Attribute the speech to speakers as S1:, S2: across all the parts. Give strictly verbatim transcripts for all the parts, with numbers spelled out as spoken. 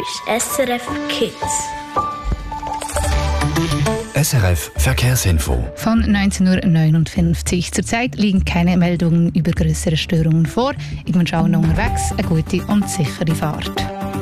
S1: ist S R F Kids.
S2: S R F Verkehrsinfo.
S3: Von neunzehn Uhr neunundfünfzig. Zurzeit liegen keine Meldungen über größere Störungen vor. Ich wünsche allen unterwegs eine gute und sichere Fahrt.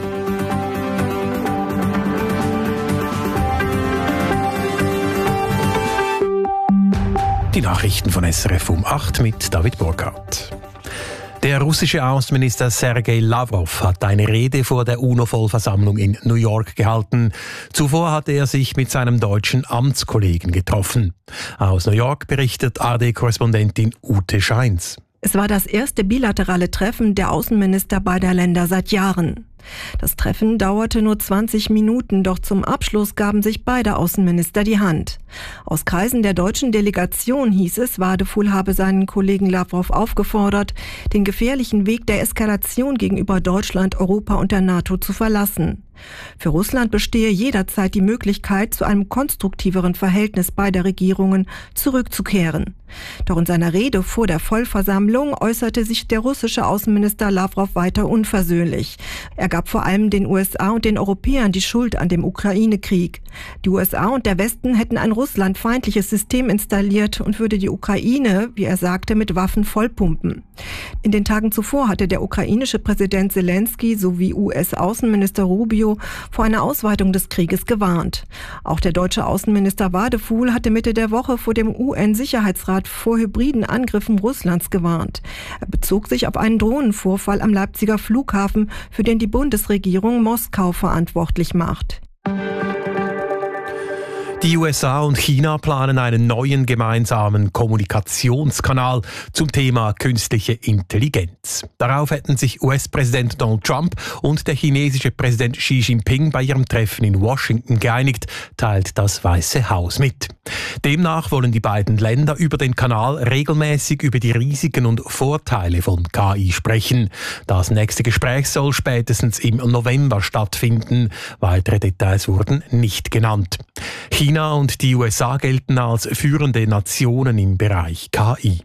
S4: Die Nachrichten von S R F um acht mit David Burkhardt. Der russische Außenminister Sergei Lavrov hat eine Rede vor der UNO-Vollversammlung in New York gehalten. Zuvor hatte er sich mit seinem deutschen Amtskollegen getroffen. Aus New York berichtet A R D-Korrespondentin Ute Scheins.
S5: Es war das erste bilaterale Treffen der Außenminister beider Länder seit Jahren. Das Treffen dauerte nur zwanzig Minuten, doch zum Abschluss gaben sich beide Außenminister die Hand. Aus Kreisen der deutschen Delegation hieß es, Wadefuhl habe seinen Kollegen Lavrov aufgefordert, den gefährlichen Weg der Eskalation gegenüber Deutschland, Europa und der NATO zu verlassen. Für Russland bestehe jederzeit die Möglichkeit, zu einem konstruktiveren Verhältnis beider Regierungen zurückzukehren. Doch in seiner Rede vor der Vollversammlung äußerte sich der russische Außenminister Lavrov weiter unversöhnlich. Er gab vor allem den U S A und den Europäern die Schuld an dem Ukraine-Krieg. Die U S A und der Westen hätten ein russlandfeindliches System installiert und würde die Ukraine, wie er sagte, mit Waffen vollpumpen. In den Tagen zuvor hatte der ukrainische Präsident Zelensky sowie U S-Außenminister Rubio vor einer Ausweitung des Krieges gewarnt. Auch der deutsche Außenminister Wadefuhl hatte Mitte der Woche vor dem U N-Sicherheitsrat vor hybriden Angriffen Russlands gewarnt. Er bezog sich auf einen Drohnenvorfall am Leipziger Flughafen, für den die Bundesregierung Moskau verantwortlich macht.
S4: Die U S A und China planen einen neuen gemeinsamen Kommunikationskanal zum Thema künstliche Intelligenz. Darauf hätten sich U S-Präsident Donald Trump und der chinesische Präsident Xi Jinping bei ihrem Treffen in Washington geeinigt, teilt das Weiße Haus mit. Demnach wollen die beiden Länder über den Kanal regelmäßig über die Risiken und Vorteile von K I sprechen. Das nächste Gespräch soll spätestens im November stattfinden. Weitere Details wurden nicht genannt. China und die U S A gelten als führende Nationen im Bereich K I.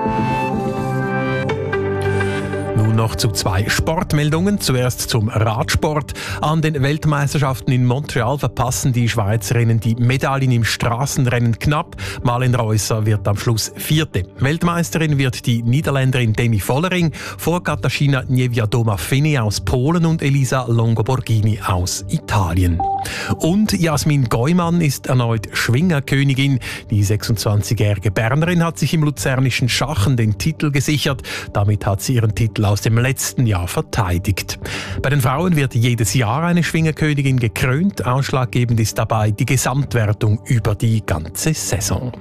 S4: Nun noch zu zwei Sportmeldungen. Zuerst zum Radsport. An den Weltmeisterschaften in Montreal verpassen die Schweizerinnen die Medaillen im Straßenrennen knapp. Marlen Reusser wird am Schluss Vierte. Weltmeisterin wird die Niederländerin Demi Vollering vor Katarzyna Niewiadoma-Fini aus Polen und Elisa Longo-Borghini aus Italien. Und Jasmin Geumann ist erneut Schwingerkönigin. Die sechsundzwanzigjährige Bernerin hat sich im luzernischen Schachen den Titel gesichert. Damit hat sie ihren Titel aus dem letzten Jahr verteidigt. Bei den Frauen wird jedes Jahr eine Schwingerkönigin gekrönt. Ausschlaggebend ist dabei die Gesamtwertung über die ganze Saison.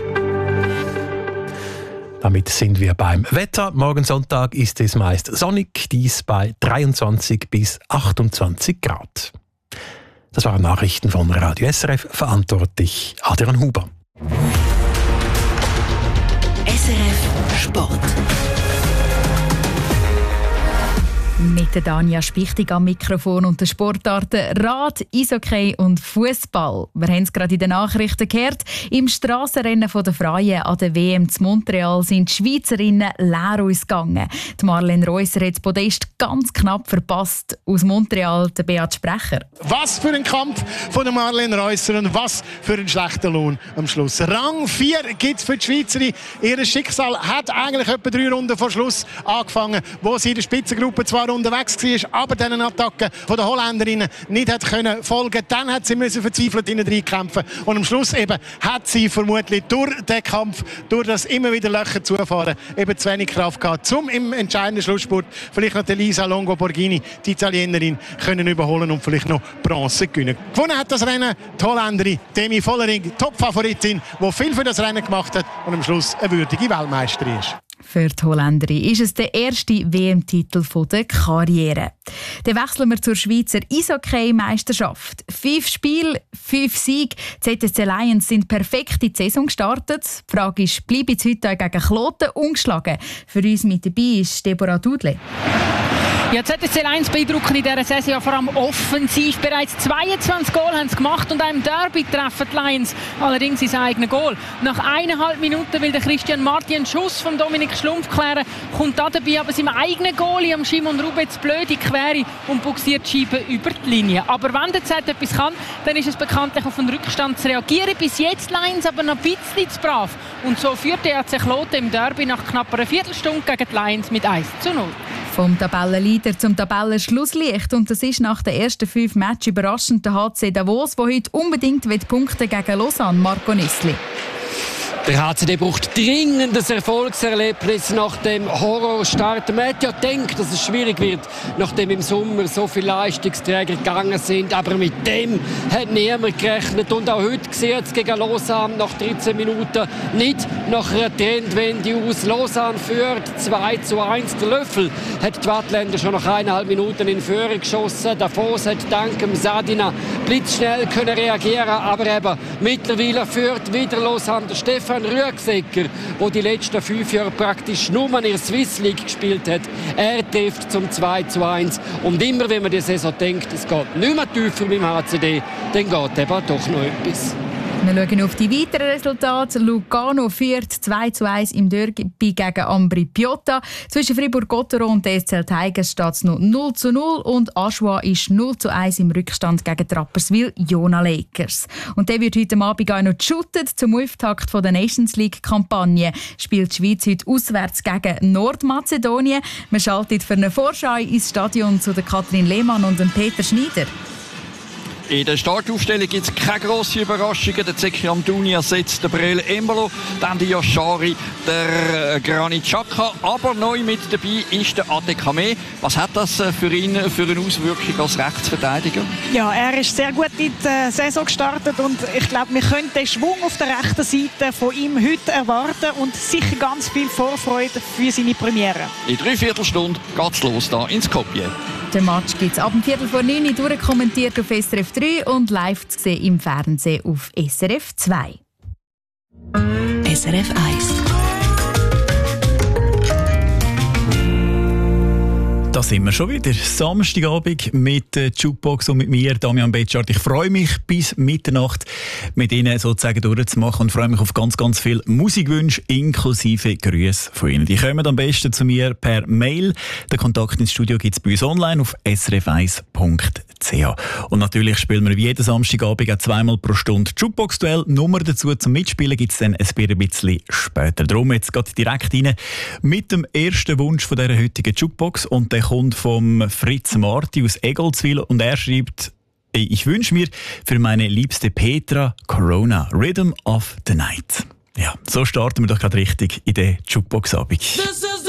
S4: Damit sind wir beim Wetter. Morgen Sonntag ist es meist sonnig, dies bei dreiundzwanzig bis achtundzwanzig Grad. Das waren Nachrichten von Radio S R F, verantwortlich Adrian Huber.
S6: S R F Sport.
S3: Mit der Danja Spichtig am Mikrofon und den Sportarten Rad, Eishockey und Fußball. Wir haben es gerade in den Nachrichten gehört. Im Strassenrennen der Freien an der W M zu Montreal sind die Schweizerinnen leer ausgegangen. Die Marlen Reusser hat das Podest ganz knapp verpasst. Aus Montreal der Beat Sprecher.
S7: Was für ein Kampf von der Marlen Reusser und was für ein schlechter Lohn am Schluss. Rang vier gibt es für die Schweizerin. Ihr Schicksal hat eigentlich etwa drei Runden vor Schluss angefangen, wo sie in der Spitzengruppe zwar unterwegs war, aber diesen Attacken von der Holländerinnen nicht hat können folgen. Dann hat sie müssen verzweifelt hinein kämpfen und am Schluss eben hat sie vermutlich durch den Kampf, durch das immer wieder Löcher zufahren, eben zu wenig Kraft gehabt, um im entscheidenden Schlussspurt vielleicht noch Elisa Longo-Borghini, die Italienerin, können überholen und vielleicht noch Bronze gewinnen. Gewonnen hat das Rennen die Holländerin Demi Vollering, Top-Favoritin, die viel für das Rennen gemacht hat und am Schluss eine würdige Weltmeisterin ist.
S3: Für die Holländerin ist es der erste W M-Titel der Karriere. Dann wechseln wir zur Schweizer Eishockey-Meisterschaft. Fünf Spiele, fünf Siege. Die Z S C Lions sind perfekt in die Saison gestartet. Die Frage ist, bleibt es heute gegen Kloten ungeschlagen? Für uns mit dabei ist Deborah Dudle.
S1: Ja, Z S C Lions beeindrucken in dieser Saison vor allem offensiv. Bereits zweiundzwanzig Goal haben sie gemacht und einem Derby treffen die Lions allerdings ins eigene Goal. Nach eineinhalb Minuten will der Christian Marti einen Schuss von Dominik Schlumpf klären, kommt da dabei aber seinem eigenen Goalie, am Shimon Rubetz, blöd in die Quere und buxiert die Scheibe über die Linie. Aber wenn der Z etwas kann, dann ist es bekanntlich auf den Rückstand zu reagieren. Bis jetzt Lions aber noch ein bisschen zu brav. Und so führt der A C Kloten im Derby nach knapp einer Viertelstunde gegen die Lions mit eins zu null.
S3: Vom Tabellenleader zum Tabellenschlusslicht. Und das ist nach den ersten fünf Matches überraschend der H C Davos, der heute unbedingt Punkte gegen Lausanne. Marco Nissli.
S8: Der H C D braucht dringend ein Erfolgserlebnis nach dem Horrorstart. Man hat ja gedacht, dass es schwierig wird, nachdem im Sommer so viele Leistungsträger gegangen sind. Aber mit dem hat niemand gerechnet. Und auch heute sieht es gegen Lausanne nach dreizehn Minuten nicht nach einer Trendwende aus. Lausanne führt zwei zu eins. Der Löffel hat die Wattländer schon nach eineinhalb Minuten in Führung geschossen. Davos hat dank dem Sadina blitzschnell können reagieren. Aber eben mittlerweile führt wieder Lausanne. Der Stefan Rüegsecker, der die letzten fünf Jahre praktisch nur in der Swiss League gespielt hat, er trifft zum zwei zu eins. Und immer, wenn man die Saison denkt, es geht nicht mehr tiefer beim H C D, dann geht eben doch noch etwas.
S3: Wir schauen auf die weiteren Resultate. Lugano führt zwei zu eins im Derby gegen Ambri Piotta. Zwischen Fribourg-Gotteron und D S C L Tigers steht es noch null zu null und Aschua ist null zu eins im Rückstand gegen Rapperswil-Jona Lakers. Und der wird heute Abend auch noch geshootet. Zum Auftakt der Nations League-Kampagne spielt die Schweiz heute auswärts gegen Nordmazedonien. Man schaltet für eine Vorschau ins Stadion zu der Kathrin Lehmann und dem Peter Schneider.
S9: In der Startaufstellung gibt es keine grossen Überraschungen. Der Zeki Amdouni ersetzt den Brel Embolo, dann die Yashari, der Granit Xhaka. Aber neu mit dabei ist der Adekame. Was hat das für ihn für eine Auswirkung als Rechtsverteidiger?
S10: Ja, er ist sehr gut in die Saison gestartet und ich glaube, wir können den Schwung auf der rechten Seite von ihm heute erwarten und sicher ganz viel Vorfreude für seine Premiere. In
S9: drei Viertelstunde geht es los hier in Skopje.
S3: Den Match gibt es ab dem Viertel vor neun durchkommentiert auf S R F drei und live zu sehen im Fernsehen auf S R F zwei.
S6: S R F eins.
S11: Da sind wir schon wieder. Samstagabend mit der Jukebox und mit mir, Damian Betschart. Ich freue mich, bis Mitternacht mit Ihnen sozusagen durchzumachen und freue mich auf ganz, ganz viele Musikwünsche inklusive Grüße von Ihnen. Die kommen am besten zu mir per Mail. Den Kontakt ins Studio gibt es bei uns online auf s r f eins punkt c h. Und natürlich spielen wir jeden Samstagabend auch zweimal pro Stunde Jukebox-Duell. Nummer dazu zum Mitspielen gibt es dann ein bisschen später. Darum jetzt geht direkt rein mit dem ersten Wunsch von dieser heutigen Jukebox. Und der kommt vom Fritz Marti aus Egolzwil und er schreibt: Ich wünsche mir für meine liebste Petra Corona, Rhythm of the Night. Ja, so starten wir doch gerade richtig in den Jukebox-Abend.